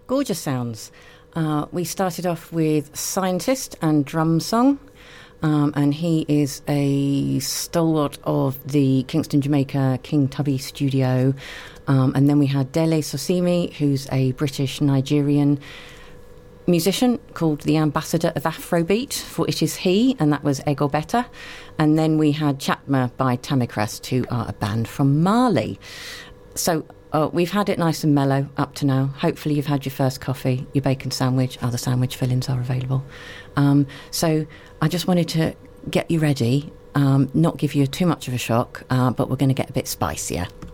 gorgeous sounds. We started off with Scientist and Drum Song, and he is a stalwart of the Kingston, Jamaica King Tubby studio. And then we had Dele Sosimi, who's a British-Nigerian musician called the Ambassador of Afrobeat, for It Is He, and that was Ego Beta. And then we had Chatma by Tamicrest, who are a band from Mali. So we've had it nice and mellow up to now. Hopefully you've had your first coffee, your bacon sandwich. Other sandwich fillings are available. So I just wanted to get you ready, not give you too much of a shock, but we're going to get a bit spicier.